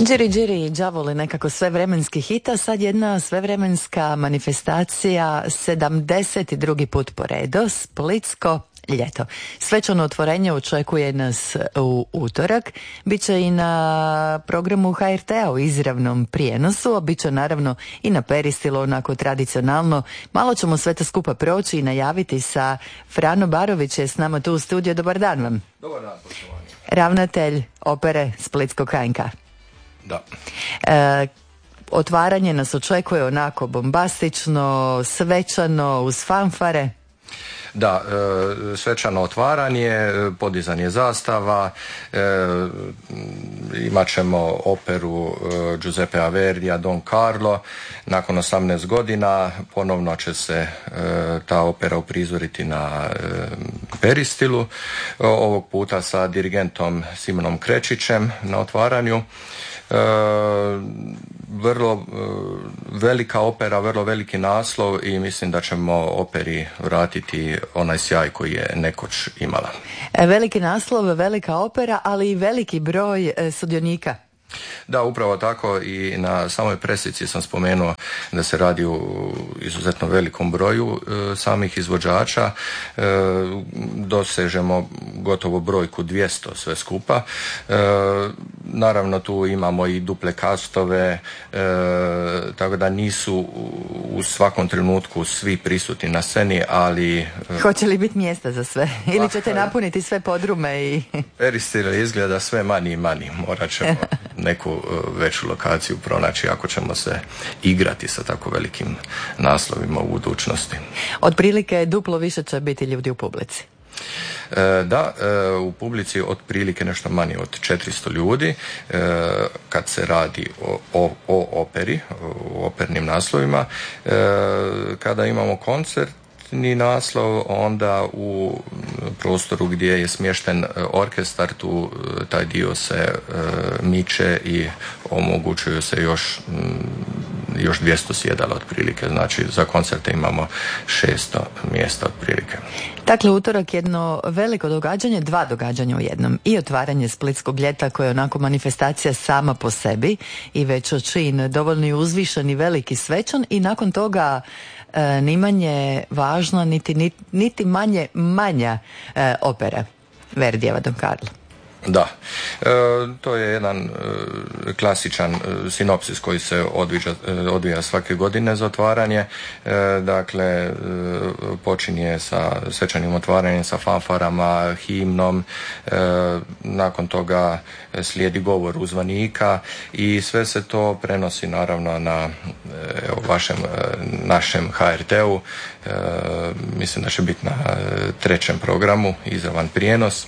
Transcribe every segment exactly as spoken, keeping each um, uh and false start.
Džiri džiri đavoli, nekako svevremenski hit, a sad jedna svevremenska manifestacija, sedamdeset drugi put po redu, Splitsko ljeto. Svečano otvorenje očekuje nas u utorak, bit će i na programu ha er te-a u izravnom prijenosu, a bit će naravno i na Peristilu, onako tradicionalno. Malo ćemo sve to skupa proći i najaviti sa Frano Barović je s nama tu u studiju. Dobar dan vam. Dobar dan, poštovani. Ravnatelj opere Splitskog ha en ka. Da. E, otvaranje nas očekuje onako bombastično, svečano, uz fanfare. Da, e, svečano otvaranje, podizanje zastava, e, imat ćemo operu e, Giuseppea Verdija Don Carlo. Nakon osamnaest godina ponovno će se e, ta opera uprizoriti na e, Peristilu, ovog puta sa dirigentom Simonom Krečićem na otvaranju. E, vrlo e, velika opera, vrlo veliki naslov i mislim da ćemo operi vratiti onaj sjaj koji je nekoć imala. E, veliki naslov, velika opera, ali i veliki broj e, sudionika. Da, upravo tako, i na samoj presici sam spomenuo da se radi u izuzetno velikom broju e, samih izvođača. E, dosežemo gotovo brojku dvjesto sve skupa. E, naravno tu imamo i duple kastove, e, tako da nisu u svakom trenutku svi prisutni na sceni, ali... E, Hoće li biti mjesta za sve? Ili ćete napuniti sve podrume i... Peristil izgleda sve manji i manji. Morat ćemo neku veću lokaciju pronaći ako ćemo se igrati sa tako velikim naslovima u budućnosti. Otprilike duplo više će biti ljudi u publici. E, da, e, u publici otprilike nešto manje od četiristo ljudi, e, kad se radi o, o, o operi, o opernim naslovima. E, kada imamo koncert ni naslov, onda u prostoru gdje je smješten orkestar, tu taj dio se e, miče i omogućuju se još, još dvjesto sjedala otprilike, znači za koncerte imamo šesto mjesta otprilike. Dakle, utorak jedno veliko događanje, dva događanja u jednom. I otvaranje Splitskog ljeta koje je onako manifestacija sama po sebi i već čin dovoljno uzvišen i veliki svečan, i nakon toga E, ni manje važna, niti, niti, niti manje manja e, opera Verdijeva Don Carlo. Da, e, to je jedan e, klasičan e, sinopsis koji se odviđa, e, odvija svake godine za otvaranje. E, dakle, e, počinje sa svečanim otvaranjem, sa fanfarama, himnom, e, nakon toga slijedi govor uzvanika i sve se to prenosi naravno na evo, vašem, našem ha er te-u. E, mislim da će biti na trećem programu, izravan prijenos.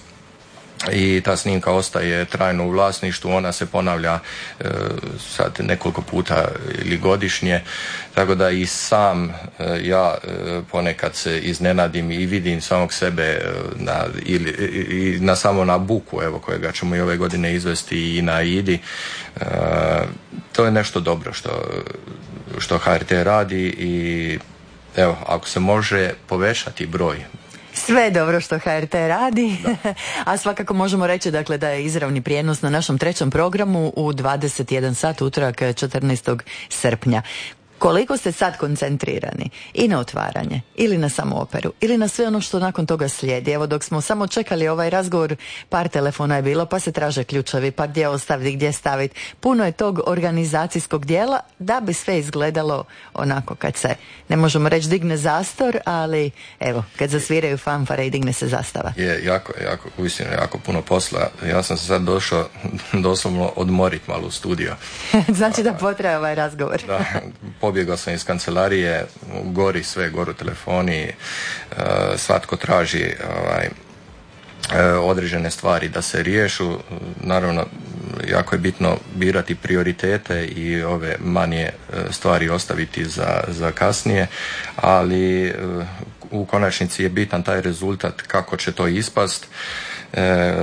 I ta snimka ostaje trajno u vlasništvu, ona se ponavlja e, sad nekoliko puta ili godišnje, tako da i sam e, ja e, ponekad se iznenadim i vidim samog sebe e, na, ili, i, na samo na buku, evo, kojega ćemo i ove godine izvesti i na Idi. E, to je nešto dobro što, što ha er te radi i evo, ako se može povećati broj. Sve je dobro što ha er te radi, a svakako možemo reći dakle da je izravni prijenos na našem trećem programu u dvadeset jedan sat, utorak četrnaestog srpnja. Koliko ste sad koncentrirani i na otvaranje, ili na samu operu, ili na sve ono što nakon toga slijedi? Evo, dok smo samo čekali ovaj razgovor, par telefona je bilo, pa se traže ključevi, pa gdje ostaviti, gdje staviti. Puno je tog organizacijskog dijela da bi sve izgledalo onako kad se, ne možemo reći digne zastor, ali evo, kad zasviraju fanfare i digne se zastava. Je, jako, jako, uistinu jako puno posla. Ja sam se sad došao doslovno odmoriti malo u studio. Znači da potraje ovaj razgovor. Da, pobjegao sam iz kancelarije, gori sve, goru telefoni, svatko traži ovaj, određene stvari da se riješu. Naravno, jako je bitno birati prioritete i ove manje stvari ostaviti za, za kasnije, ali u konačnici je bitan taj rezultat, kako će to ispast. E,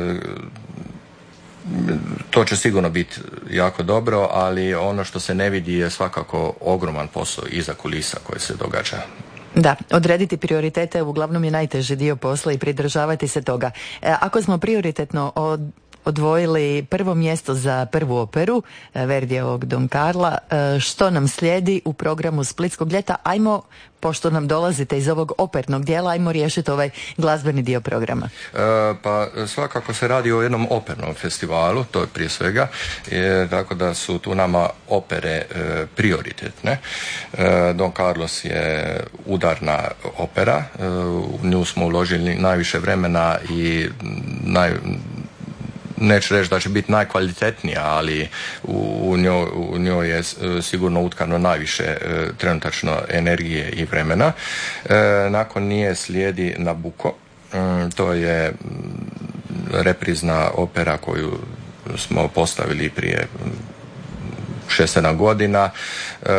To će sigurno biti jako dobro, ali ono što se ne vidi je svakako ogroman posao iza kulisa koji se događa. Da, odrediti prioritete uglavnom je najteži dio posla i pridržavati se toga. E, ako smo prioritetno od odvojili prvo mjesto za prvu operu Verdijevog Don Carla. Što nam slijedi u programu Splitskog ljeta? Ajmo, pošto nam dolazite iz ovog opernog dijela, ajmo riješiti ovaj glazbeni dio programa. E, pa svakako se radi o jednom opernom festivalu, to je prije svega, je, tako da su tu nama opere e, prioritetne. E, Don Carlos je udarna opera, e, u nju smo uložili najviše vremena i naj neću reći da će biti najkvalitetnija, ali u njoj, u njoj je sigurno utkano najviše e, trenutačno energije i vremena. E, nakon nje slijedi Nabucco. E, to je reprizna opera koju smo postavili prije šest sedam godina. E,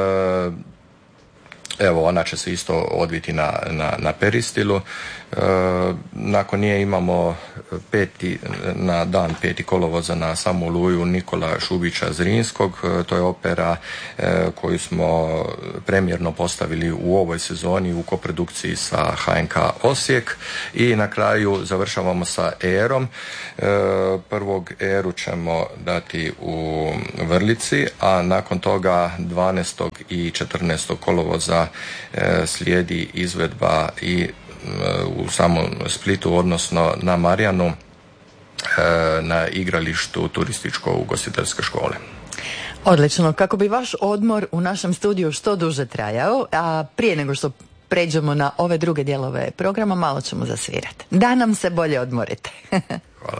Evo, ona će se isto odviti na, na, na Peristilu. E, nakon nje imamo peti, na dan peti kolovoza na samu Oluju Nikola Šubića Zrinskog. E, to je opera e, koju smo premijerno postavili u ovoj sezoni u koprodukciji sa H N K Osijek. I na kraju završavamo sa Erom. E, prvog Eru ćemo dati u Vrlici, a nakon toga dvanaestog i četrnaestog kolovoza slijedi izvedba i u samom Splitu, odnosno na Marjanu, na igralištu turističko-ugostiteljske škole. Odlično. Kako bi vaš odmor u našem studiju što duže trajao, a prije nego što pređemo na ove druge dijelove programa, malo ćemo zasvirati. Da nam se bolje odmorite. Hvala.